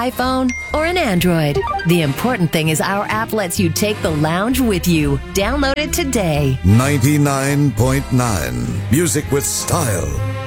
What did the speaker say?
iPhone, or an Android. The important thing is our app lets you take the lounge with you. Download it today. 99.9 Music with style.